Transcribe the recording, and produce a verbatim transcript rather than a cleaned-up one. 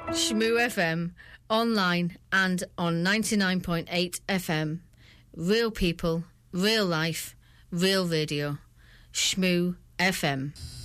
Shmoo F M, online and on ninety-nine point eight F M. Real people, real life, real radio. Shmoo F M.